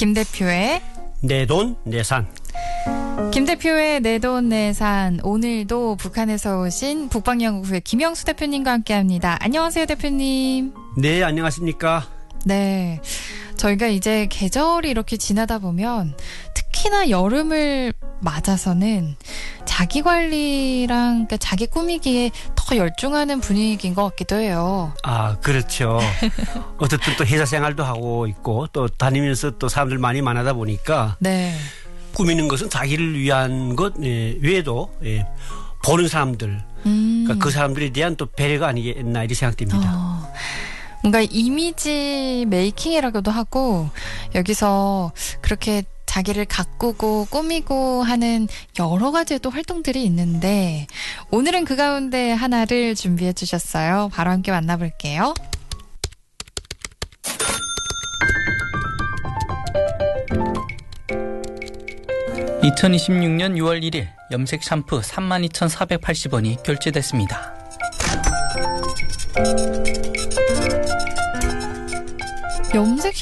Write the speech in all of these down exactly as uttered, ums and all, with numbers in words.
김 대표의 내돈 내산. 김 대표의 내돈 내산. 오늘도 북한에서 오신 북방연구소의 김영수 대표님과 함께합니다. 안녕하세요, 대표님. 네, 안녕하십니까. 네, 저희가 이제 계절이 이렇게 지나다 보면 특히나 여름을 맞아서는 자기 관리랑 그러니까 자기 꾸미기에 더 열중하는 분위기인 것 같기도 해요. 아, 그렇죠. 어쨌든 또 회사 생활도 하고 있고 또 다니면서 또 사람들 많이 만나다 보니까 네. 꾸미는 것은 자기를 위한 것 예, 외에도 예, 보는 사람들, 음. 그러니까 그 사람들에 대한 또 배려가 아니겠나 이렇게 생각됩니다. 어. 뭔가 이미지 메이킹이라고도 하고 여기서 그렇게 자기를 가꾸고 꾸미고 하는 여러 가지의 또 활동들이 있는데 오늘은 그 가운데 하나를 준비해 주셨어요. 바로 함께 만나볼게요. 이천이십육년 유월 일일 염색 샴푸 삼만 이천사백팔십 원이 결제됐습니다. 염색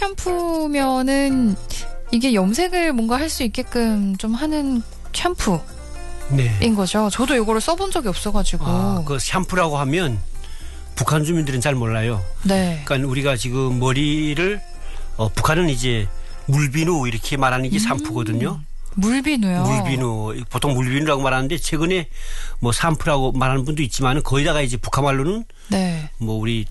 샴푸면은 이게 염색을 뭔가 할 수 있게끔 좀 하는 샴푸인 네. 거죠. 저도 이거를 써본 적이 없어가지고. 아, 그 샴푸라고 하면 북한 주민들은 잘 몰라요. 네. 그러니까 우리가 지금 머리를 어, 북한은 이제 물비누 이렇게 말하는 게 음. 샴푸거든요. 물비누요? 물비누. 보통 물비누라고 말하는데 최근에 뭐 샴푸라고 말하는 분도 있지만 거기다가 이제 북한 말로는 네. 뭐 우리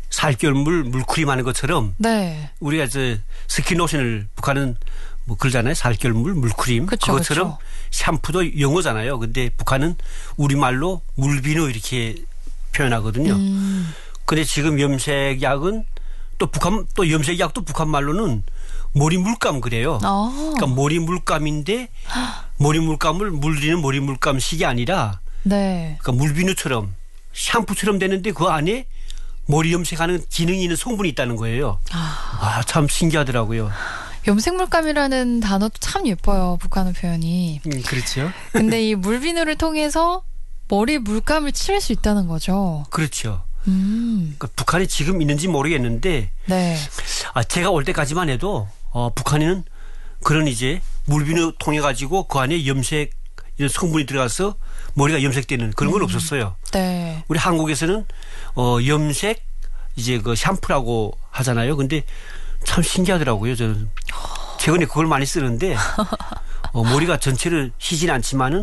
살결물 물크림 하는 것처럼 네. 우리가 저 스킨로션을 북한은 뭐 그러잖아요. 살결물 물크림. 그쵸, 그것처럼 그쵸. 샴푸도 영어잖아요. 근데 북한은 우리말로 물비누 이렇게 표현하거든요. 음. 근데 지금 염색약은 또 북한 또 염색약도 북한 말로는 머리 물감 그래요. 어. 그러니까 머리 물감인데 머리 물감을 물리는 머리 물감식이 아니라 네. 그러니까 물비누처럼 샴푸처럼 되는데 그 안에 머리 염색하는 기능이 있는 성분이 있다는 거예요. 아. 아, 참 신기하더라고요. 염색물감이라는 단어도 참 예뻐요. 북한어 표현이. 음, 그렇죠. 근데 이 물비누를 통해서 머리 물감을 칠할 수 있다는 거죠. 그렇죠. 음. 그러니까 북한에 지금 있는지 모르겠는데 네. 아, 제가 올 때까지만 해도 어, 북한에는 그런 이제 물비누 통해 가지고 그 안에 염색 이런 성분이 들어가서 머리가 염색되는 그런 건 음. 없었어요. 네. 우리 한국에서는 어, 염색 이제 그 샴푸라고 하잖아요. 근데 참 신기하더라고요. 저는 최근에 그걸 많이 쓰는데 어, 머리가 전체를 희진 않지만은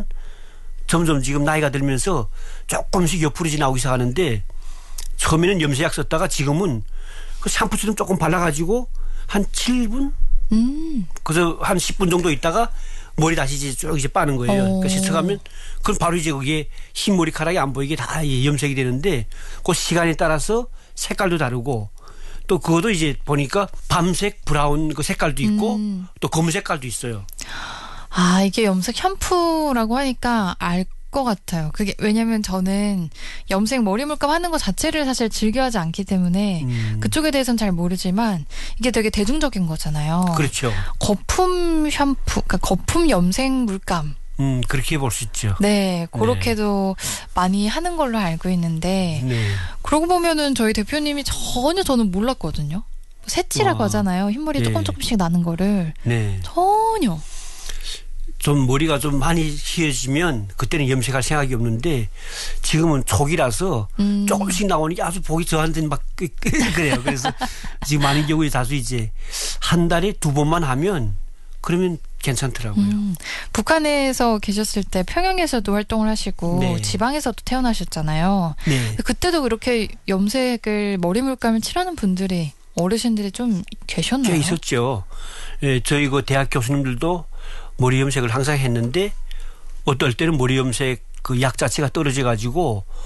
점점 지금 나이가 들면서 조금씩 옆으로 나오기 시작하는데 처음에는 염색약 썼다가 지금은 그 샴푸처럼 조금 발라가지고 한 칠 분? 음. 그래서 한 십 분 정도 있다가 머리 다시 이제 쭉 이제 빠는 거예요. 오. 그러니까 씻어가면 그건 바로 이제 거기에 흰 머리카락이 안 보이게 다 염색이 되는데 그 시간에 따라서 색깔도 다르고 또 그것도 이제 보니까 밤색 브라운 그 색깔도 있고 음. 또 검은 색깔도 있어요. 아, 이게 염색 샴푸라고 하니까 알 것 같아요. 그게 왜냐면 저는 염색 머리 물감 하는 것 자체를 사실 즐겨하지 않기 때문에 음. 그쪽에 대해서는 잘 모르지만 이게 되게 대중적인 거잖아요. 그렇죠. 거품 샴푸, 그러니까 거품 염색 물감. 음, 그렇게 볼 수 있죠. 네, 그렇게도 네. 많이 하는 걸로 알고 있는데 네. 그러고 보면은 저희 대표님이 전혀 저는 몰랐거든요. 새치라고 아, 하잖아요. 흰머리 네. 조금 조금씩 나는 거를. 네. 전혀. 좀 머리가 좀 많이 휘어지면 그때는 염색할 생각이 없는데 지금은 초기라서 음. 조금씩 나오니 아주 보기 저한테는 막 그래요. 그래서 지금 많은 경우에 다수 이제 한 달에 두 번만 하면 그러면 괜찮더라고요. 음. 북한에서 계셨을 때 평양에서도 활동을 하시고 네. 지방에서도 태어나셨잖아요. 네. 그때도 그렇게 염색을 머리 물감을 칠하는 분들이 어르신들이 좀 계셨나요? 꽤 있었죠. 예, 저희 그 대학 교수님들도 머리 염색을 항상 했는데 어떨 때는 머리 염색 그 약 자체가 떨어져 가지고